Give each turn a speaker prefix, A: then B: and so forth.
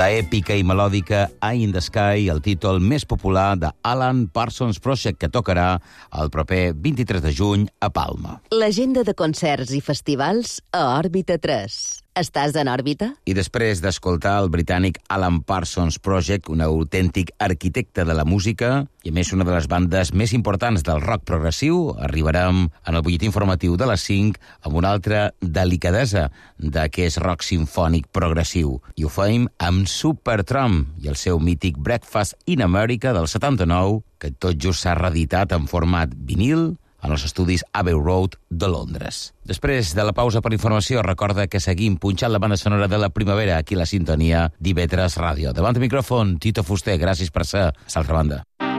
A: La èpica i melòdica Eye in the Sky, el títol més popular de Alan Parsons Project, que tocarà el proper 23 de juny a Palma.
B: L'agenda de concerts i festivals a Òrbita 3. Estàs en òrbita?
A: I després d'escoltar el britànic Alan Parsons Project, un autèntic arquitecte de la música i, a més, una de les bandes més importants del rock progressiu, arribarem en el butlletí informatiu de les 5 amb una altra delicadesa d'aquest rock sinfònic progressiu. I ho fem amb Supertramp i el seu mític Breakfast in America del 79, que tot just s'ha reeditat en format vinil en els estudis Abbey Road de Londres. Després de la pausa per informació, recorda que seguim punxant la banda sonora de la primavera aquí a la sintonia d'IV3 Ràdio. Davant del micròfon, Tito Fuster, gràcies per ser a l'altra banda.